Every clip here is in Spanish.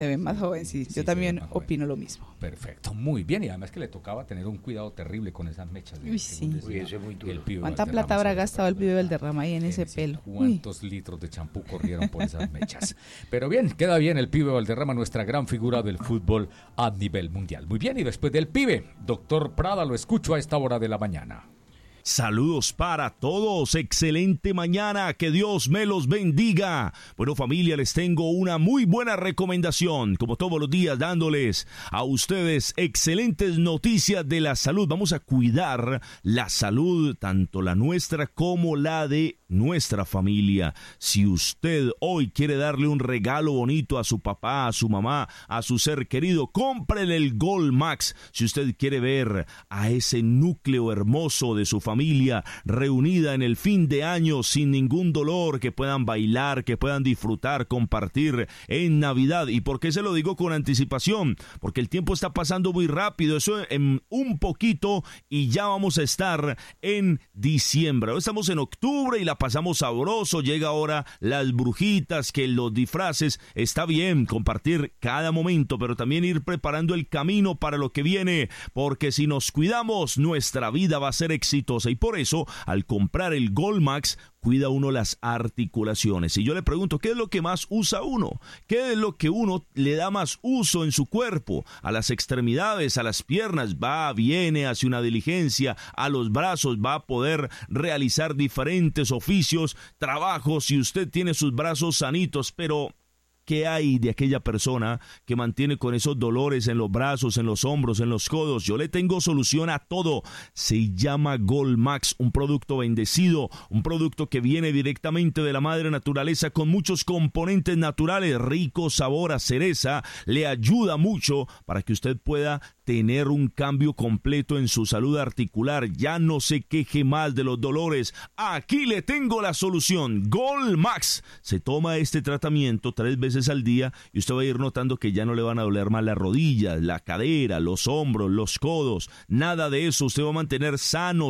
Se ve más joven, sí. Yo también opino lo mismo. Perfecto, muy bien. Y además que le tocaba tener un cuidado terrible con esas mechas. Uy, sí. Uy, eso es muy duro. ¿Cuánta plata habrá gastado el pibe Valderrama ahí en ese pelo? ¿Cuántos litros de champú corrieron por esas mechas? Pero bien, queda bien el pibe Valderrama, nuestra gran figura del fútbol a nivel mundial. Muy bien, y después del pibe, doctor Prada, lo escucho a esta hora de la mañana. Saludos para todos, excelente mañana, que Dios me los bendiga. Bueno, familia, les tengo una muy buena recomendación, como todos los días, dándoles a ustedes excelentes noticias de la salud. Vamos a cuidar la salud, tanto la nuestra como la de nuestra familia. Si usted hoy quiere darle un regalo bonito a su papá, a su mamá, a su ser querido, cómprele el Gold Max. Si usted quiere ver a ese núcleo hermoso de su familia reunida en el fin de año sin ningún dolor, que puedan bailar, que puedan disfrutar, compartir en Navidad. ¿Y por qué se lo digo con anticipación? Porque el tiempo está pasando muy rápido, eso en un poquito y ya vamos a estar en diciembre. Hoy estamos en octubre y la pasamos sabroso, llega ahora las brujitas, que los disfraces, está bien compartir cada momento, pero también ir preparando el camino para lo que viene, porque si nos cuidamos, nuestra vida va a ser exitosa. Y por eso, al comprar el Gold Max, cuida uno las articulaciones. Y yo le pregunto, ¿qué es lo que más usa uno? ¿Qué es lo que uno le da más uso en su cuerpo? A las extremidades, a las piernas, va, viene, hace una diligencia, a los brazos, va a poder realizar diferentes oficios, trabajos, si usted tiene sus brazos sanitos, pero ¿qué hay de aquella persona que mantiene con esos dolores en los brazos, en los hombros, en los codos? Yo le tengo solución a todo. Se llama Gold Max, un producto bendecido, un producto que viene directamente de la madre naturaleza con muchos componentes naturales, rico sabor a cereza, le ayuda mucho para que usted pueda tener un cambio completo en su salud articular. Ya no se queje más de los dolores. Aquí le tengo la solución. Gold Max. Se toma este tratamiento 3 veces al día y usted va a ir notando que ya no le van a doler más las rodillas, la cadera, los hombros, los codos. Nada de eso. Usted va a mantener sano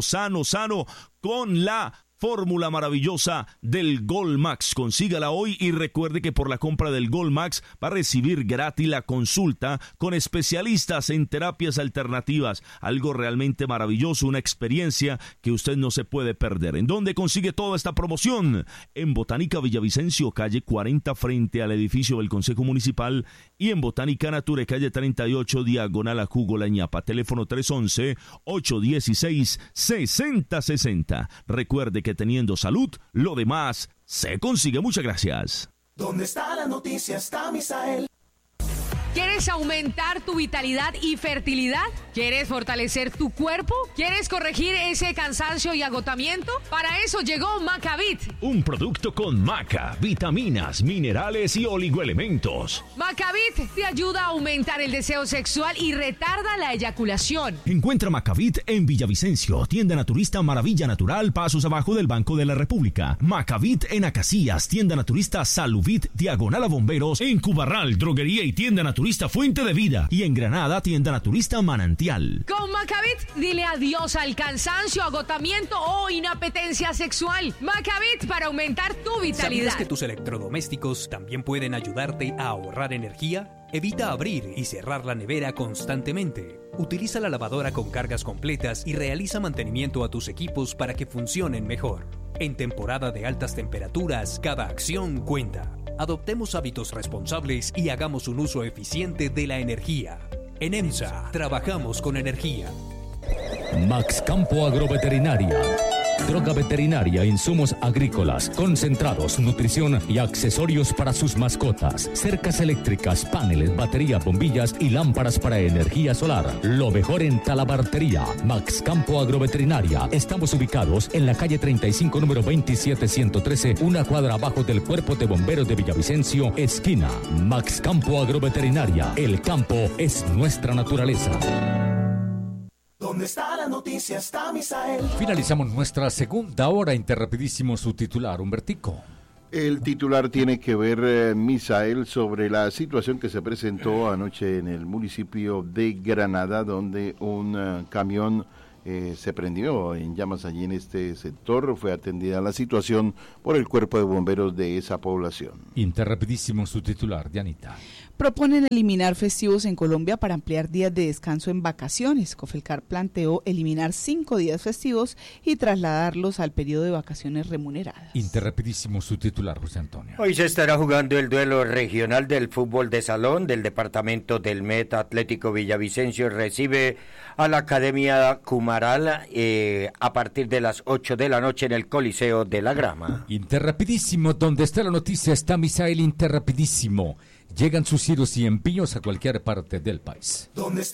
con la fórmula maravillosa del Gold Max. Consígala hoy y recuerde que por la compra del Gold Max va a recibir gratis la consulta con especialistas en terapias alternativas. Algo realmente maravilloso, una experiencia que usted no se puede perder. ¿En dónde consigue toda esta promoción? En Botánica Villavicencio, calle 40, frente al edificio del Consejo Municipal, y en Botánica Nature, calle 38, diagonal a Jugo La Ñapa. Teléfono 311-816-6060. Recuerde que teniendo salud, lo demás se consigue. Muchas gracias. ¿Dónde está la noticia? Está Misael. ¿Quieres aumentar tu vitalidad y fertilidad? ¿Quieres fortalecer tu cuerpo? ¿Quieres corregir ese cansancio y agotamiento? Para eso llegó Macavit. Un producto con maca, vitaminas, minerales y oligoelementos. Macavit te ayuda a aumentar el deseo sexual y retarda la eyaculación. Encuentra Macavit en Villavicencio, tienda naturista Maravilla Natural, pasos abajo del Banco de la República. Macavit en Acacias, tienda naturista Saluvit, diagonal a Bomberos, en Cubarral, droguería y tienda naturista Fuente de Vida, y en Granada, tienda naturista Manantial. Con Macavit, dile adiós al cansancio, agotamiento o inapetencia sexual. Macavit para aumentar tu vitalidad. ¿Sabías que tus electrodomésticos también pueden ayudarte a ahorrar energía? Evita abrir y cerrar la nevera constantemente. Utiliza la lavadora con cargas completas y realiza mantenimiento a tus equipos para que funcionen mejor. En temporada de altas temperaturas, cada acción cuenta. Adoptemos hábitos responsables y hagamos un uso eficiente de la energía. En EMSA, trabajamos con energía. Max Campo Agroveterinaria. Droga veterinaria, insumos agrícolas, concentrados, nutrición y accesorios para sus mascotas. Cercas eléctricas, paneles, baterías, bombillas y lámparas para energía solar. Lo mejor en talabartería. Max Campo Agroveterinaria. Estamos ubicados en la calle 35, número 27113, una cuadra abajo del Cuerpo de Bomberos de Villavicencio, esquina. Max Campo Agroveterinaria. El campo es nuestra naturaleza. ¿Dónde está la noticia? Está Misael. Finalizamos nuestra segunda hora. Interrapidísimo su titular, Humbertico. El titular tiene que ver, Misael, sobre la situación que se presentó anoche en el municipio de Granada, donde un camión se prendió en llamas allí en este sector. Fue atendida la situación por el cuerpo de bomberos de esa población. Interrapidísimo su titular, Dianita. Proponen eliminar festivos en Colombia para ampliar días de descanso en vacaciones. Cofelcar planteó eliminar 5 días festivos y trasladarlos al periodo de vacaciones remuneradas. Interrapidísimo su titular, José Antonio. Hoy se estará jugando el duelo regional del fútbol de salón del departamento del Meta. Atlético Villavicencio recibe a la Academia Cumaral a partir de las 8 de la noche en el Coliseo de la Grama. Interrapidísimo, donde está la noticia está Misael Interrapidísimo. Llegan sus giros y envíos a cualquier parte del país.